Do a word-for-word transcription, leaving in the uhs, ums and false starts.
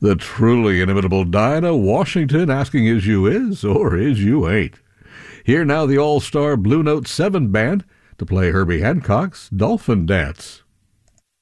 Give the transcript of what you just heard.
The truly inimitable Dinah Washington asking is you is or is you ain't. Here now the all-star Blue Note seven band to play Herbie Hancock's Dolphin Dance.